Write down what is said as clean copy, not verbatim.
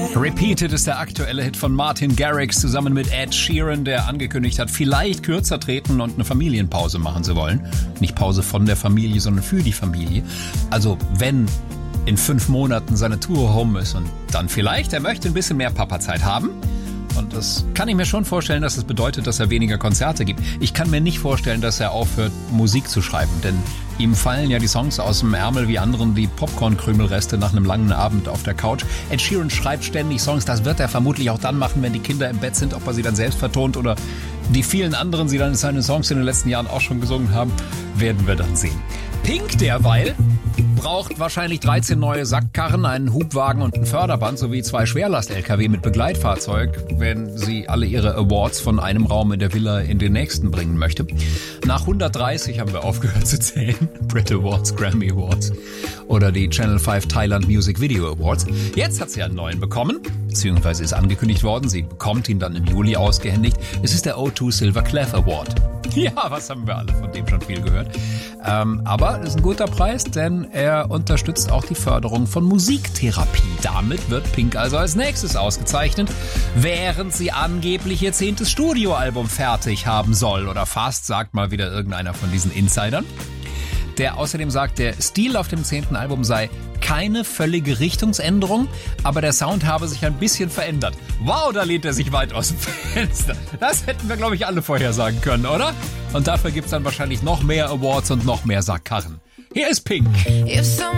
Repeated ist der aktuelle Hit von Martin Garrix zusammen mit Ed Sheeran, der angekündigt hat, vielleicht kürzer treten und eine Familienpause machen zu wollen. Nicht Pause von der Familie, sondern für die Familie. Also wenn in 5 Monaten seine Tour home ist und dann vielleicht, er möchte ein bisschen mehr Papazeit haben. Und das kann ich mir schon vorstellen, dass es bedeutet, dass er weniger Konzerte gibt. Ich kann mir nicht vorstellen, dass er aufhört, Musik zu schreiben, denn ihm fallen ja die Songs aus dem Ärmel wie anderen die Popcorn-Krümelreste nach einem langen Abend auf der Couch. Ed Sheeran schreibt ständig Songs, das wird er vermutlich auch dann machen, wenn die Kinder im Bett sind, ob er sie dann selbst vertont oder die vielen anderen, die dann seine Songs in den letzten Jahren auch schon gesungen haben, werden wir dann sehen. Pink derweil braucht wahrscheinlich 13 neue Sackkarren, einen Hubwagen und ein Förderband sowie 2 Schwerlast-LKW mit Begleitfahrzeug, wenn sie alle ihre Awards von einem Raum in der Villa in den nächsten bringen möchte. Nach 130 haben wir aufgehört zu zählen. Brit Awards, Grammy Awards oder die Channel 5 Thailand Music Video Awards. Jetzt hat sie einen neuen bekommen, beziehungsweise ist angekündigt worden. Sie bekommt ihn dann im Juli ausgehändigt. Es ist der O2 Silver Clef Award. Ja, was haben wir alle von dem schon viel gehört. Aber es ist ein guter Preis, denn er unterstützt auch die Förderung von Musiktherapie. Damit wird Pink also als nächstes ausgezeichnet, während sie angeblich ihr 10. Studioalbum fertig haben soll. Oder fast, sagt mal wieder irgendeiner von diesen Insidern. Der außerdem sagt, der Stil auf dem 10. Album sei keine völlige Richtungsänderung, aber der Sound habe sich ein bisschen verändert. Wow, da lehnt er sich weit aus dem Fenster. Das hätten wir, glaube ich, alle vorhersagen können, oder? Und dafür gibt's dann wahrscheinlich noch mehr Awards und noch mehr Sackkarren. Hier ist Pink.